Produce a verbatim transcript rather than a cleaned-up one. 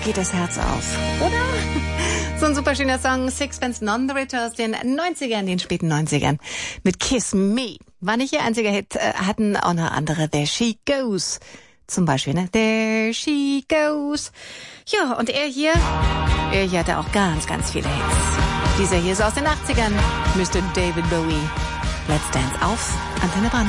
geht das Herz auf, oder? So ein super schöner Song, Sixpence None the Richer aus den neunzigern, den späten neunzigern. Mit Kiss Me. War nicht ihr einziger Hit, äh, hatten auch noch andere. There She Goes. Zum Beispiel, ne? There She Goes. Ja, und er hier, er hier hatte auch ganz, ganz viele Hits. Dieser hier ist aus den achtzigern. Mister David Bowie. Let's Dance auf Antenne Brandenburg.